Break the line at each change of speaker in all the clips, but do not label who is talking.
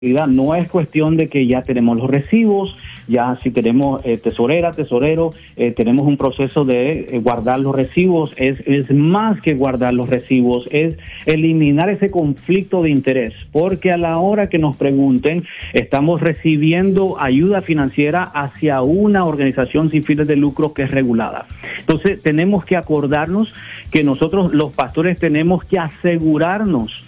No es cuestión de que ya tenemos los recibos, ya si tenemos tesorero, tenemos un proceso de guardar los recibos, es más que guardar los recibos, es eliminar ese conflicto de interés, porque a la hora que nos pregunten, estamos recibiendo ayuda financiera hacia una organización sin fines de lucro que es regulada. Entonces tenemos que acordarnos que nosotros los pastores tenemos que asegurarnos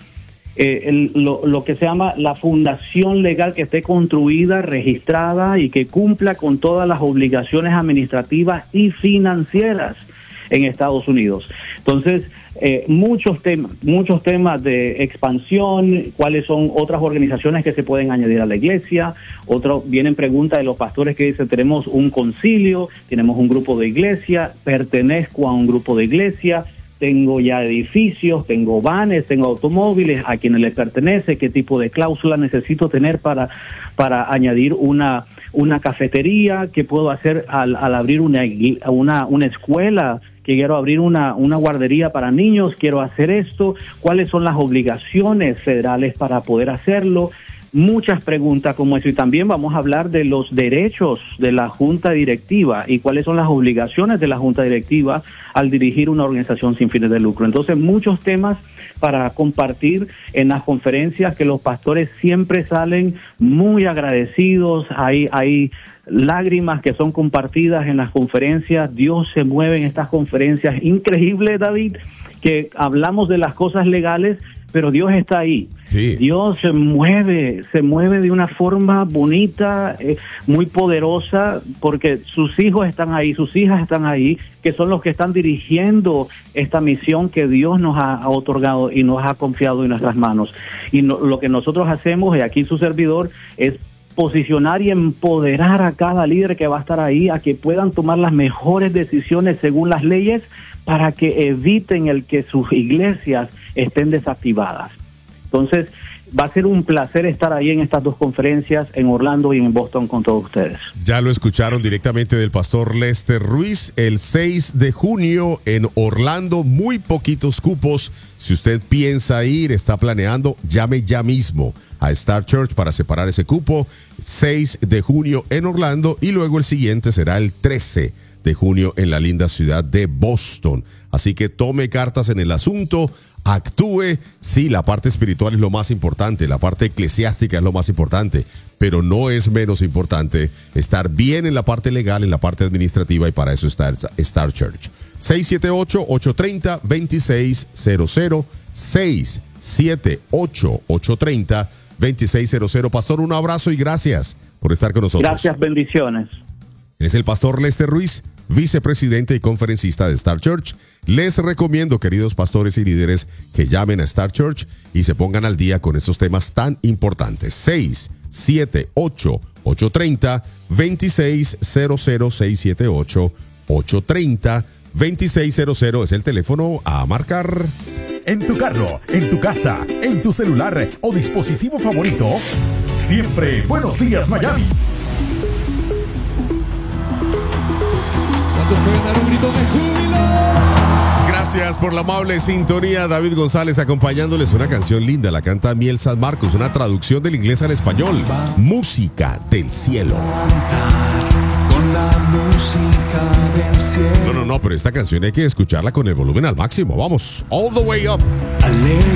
lo que se llama la fundación legal que esté construida, registrada y que cumpla con todas las obligaciones administrativas y financieras en Estados Unidos. Entonces, muchos temas de expansión, cuáles son otras organizaciones que se pueden añadir a la iglesia. Vienen preguntas de los pastores que dicen, tenemos un concilio, tenemos un grupo de iglesia, pertenezco a un grupo de iglesia, tengo ya edificios, tengo vanes, tengo automóviles, a quienes les pertenece, qué tipo de cláusula necesito tener para añadir una cafetería, qué puedo hacer al abrir una escuela, que quiero abrir una guardería para niños, quiero hacer esto, cuáles son las obligaciones federales para poder hacerlo. Muchas preguntas como eso, y también vamos a hablar de los derechos de la junta directiva y cuáles son las obligaciones de la junta directiva al dirigir una organización sin fines de lucro. Entonces, muchos temas para compartir en las conferencias que los pastores siempre salen muy agradecidos. Hay lágrimas que son compartidas en las conferencias. Dios se mueve en estas conferencias. Increíble, David, que hablamos de las cosas legales, pero Dios está ahí. Sí. Dios se mueve de una forma bonita, muy poderosa, porque sus hijos están ahí, sus hijas están ahí, que son los que están dirigiendo esta misión que Dios nos ha otorgado y nos ha confiado en nuestras manos. Y lo que nosotros hacemos, y aquí su servidor, es posicionar y empoderar a cada líder que va a estar ahí a que puedan tomar las mejores decisiones según las leyes para que eviten el que sus iglesias estén desactivadas. Entonces, va a ser un placer estar ahí en estas dos conferencias, en Orlando y en Boston, con todos ustedes.
Ya lo escucharon directamente del pastor Lester Ruiz, el 6 de junio en Orlando, muy poquitos cupos. Si usted piensa ir, está planeando, llame ya mismo a Star Church para separar ese cupo. 6 de junio en Orlando y luego el siguiente será el 13 de junio en la linda ciudad de Boston. Así que tome cartas en el asunto, actúe. Sí, la parte espiritual es lo más importante, la parte eclesiástica es lo más importante, pero no es menos importante estar bien en la parte legal, en la parte administrativa, y para eso está Star Church. 678-830-2600, 678-830-2600. Pastor, un abrazo y gracias por estar con nosotros.
Gracias, bendiciones.
Es el pastor Lester Ruiz, vicepresidente y conferencista de Star Church. Les recomiendo, queridos pastores y líderes, que llamen a Star Church y se pongan al día con estos temas tan importantes. 678-830-2600, 678-830-2600 es el teléfono a marcar.
En tu carro, en tu casa, en tu celular o dispositivo favorito, siempre Buenos Días Miami.
Pueden dar un grito de júbilo.
Gracias por la amable sintonía. David González acompañándoles. Una canción linda, la canta Miel San Marcos, una traducción del inglés al español. Música del cielo.
Con la música del cielo.
No, pero esta canción hay que escucharla con el volumen al máximo. Vamos, all the way up.